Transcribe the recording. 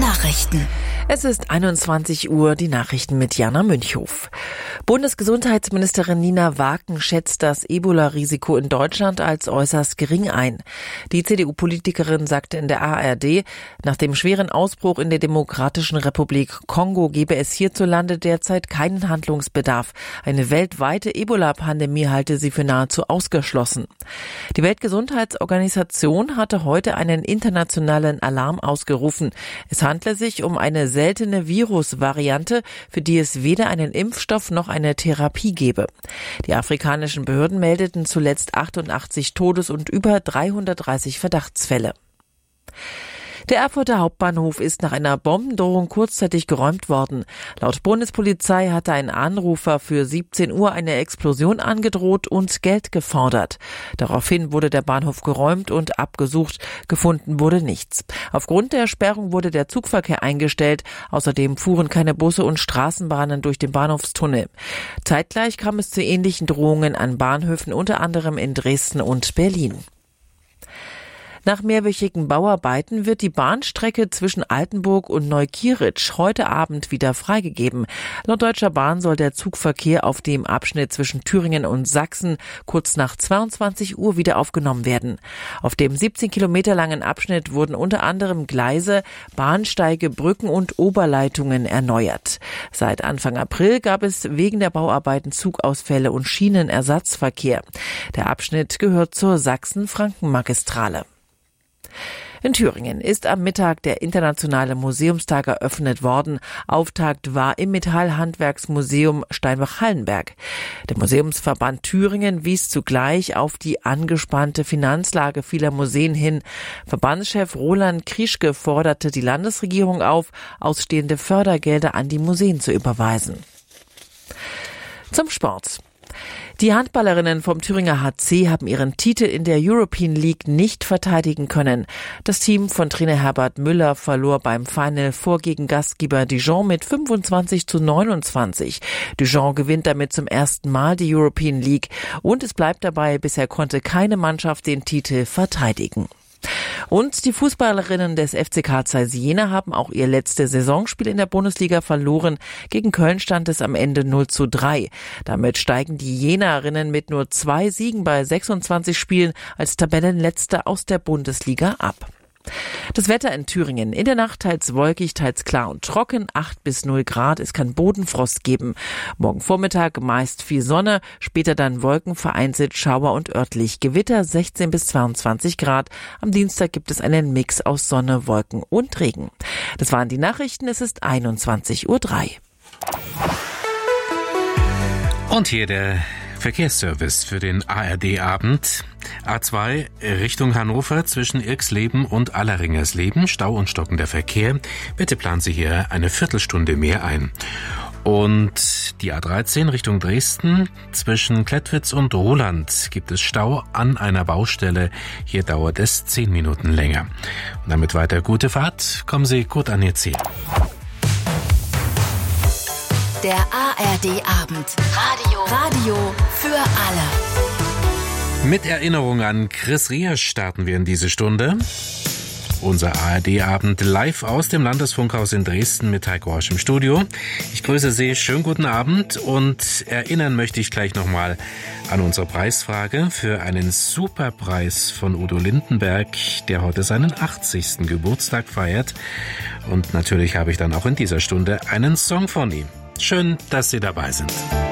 Nachrichten. Es ist 21 Uhr, die Nachrichten mit Jana Münchhof. Bundesgesundheitsministerin Nina Waaken schätzt das Ebola-Risiko in Deutschland als äußerst gering ein. Die CDU-Politikerin sagte in der ARD, nach dem schweren Ausbruch in der Demokratischen Republik Kongo gebe es hierzulande derzeit keinen Handlungsbedarf. Eine weltweite Ebola-Pandemie halte sie für nahezu ausgeschlossen. Die Weltgesundheitsorganisation hatte heute einen internationalen Alarm ausgerufen. Es handle sich um eine seltene Virusvariante, für die es weder einen Impfstoff noch eine Therapie gebe. Die afrikanischen Behörden meldeten zuletzt 88 Todes- und über 330 Verdachtsfälle. Der Erfurter Hauptbahnhof ist nach einer Bombendrohung kurzzeitig geräumt worden. Laut Bundespolizei hatte ein Anrufer für 17 Uhr eine Explosion angedroht und Geld gefordert. Daraufhin wurde der Bahnhof geräumt und abgesucht. Gefunden wurde nichts. Aufgrund der Sperrung wurde der Zugverkehr eingestellt. Außerdem fuhren keine Busse und Straßenbahnen durch den Bahnhofstunnel. Zeitgleich kam es zu ähnlichen Drohungen an Bahnhöfen, unter anderem in Dresden und Berlin. Nach mehrwöchigen Bauarbeiten wird die Bahnstrecke zwischen Altenburg und Neukieritsch heute Abend wieder freigegeben. Laut Deutscher Bahn soll der Zugverkehr auf dem Abschnitt zwischen Thüringen und Sachsen kurz nach 22 Uhr wieder aufgenommen werden. Auf dem 17 Kilometer langen Abschnitt wurden unter anderem Gleise, Bahnsteige, Brücken und Oberleitungen erneuert. Seit Anfang April gab es wegen der Bauarbeiten Zugausfälle und Schienenersatzverkehr. Der Abschnitt gehört zur Sachsen-Franken-Magistrale. In Thüringen ist am Mittag der Internationale Museumstag eröffnet worden. Auftakt war im Metallhandwerksmuseum Steinbach-Hallenberg. Der Museumsverband Thüringen wies zugleich auf die angespannte Finanzlage vieler Museen hin. Verbandschef Roland Krischke forderte die Landesregierung auf, ausstehende Fördergelder an die Museen zu überweisen. Zum Sport. Die Handballerinnen vom Thüringer HC haben ihren Titel in der European League nicht verteidigen können. Das Team von Trainer Herbert Müller verlor beim Final Four gegen Gastgeber Dijon mit 25-29. Dijon gewinnt damit zum ersten Mal die European League und es bleibt dabei, bisher konnte keine Mannschaft den Titel verteidigen. Und die Fußballerinnen des FC Carl Zeiss Jena haben auch ihr letztes Saisonspiel in der Bundesliga verloren. Gegen Köln stand es am Ende 0:3. Damit steigen die Jenerinnen mit nur 2 Siegen bei 26 Spielen als Tabellenletzte aus der Bundesliga ab. Das Wetter in Thüringen. In der Nacht teils wolkig, teils klar und trocken, 8 bis 0 Grad. Es kann Bodenfrost geben. Morgen Vormittag meist viel Sonne, später dann Wolken, vereinzelt Schauer und örtlich Gewitter, 16 bis 22 Grad. Am Dienstag gibt es einen Mix aus Sonne, Wolken und Regen. Das waren die Nachrichten. Es ist 21:03 Uhr. Und hier der Verkehrsservice für den ARD-Abend. A2 Richtung Hannover zwischen Irxleben und Alleringersleben. Stau und stockender Verkehr. Bitte planen Sie hier eine Viertelstunde mehr ein. Und die A13 Richtung Dresden zwischen Klettwitz und Roland gibt es Stau an einer Baustelle. Hier dauert es 10 Minuten länger. Und damit weiter gute Fahrt. Kommen Sie gut an Ihr Ziel. Der ARD-Abend. Radio für alle. Mit Erinnerung an Chris Riesch starten wir in diese Stunde. Unser ARD-Abend live aus dem Landesfunkhaus in Dresden mit Heiko Horsch im Studio. Ich grüße Sie, schönen guten Abend und erinnern möchte ich gleich nochmal an unsere Preisfrage für einen Superpreis von Udo Lindenberg, der heute seinen 80. Geburtstag feiert. Und natürlich habe ich dann auch in dieser Stunde einen Song von ihm. Schön, dass Sie dabei sind.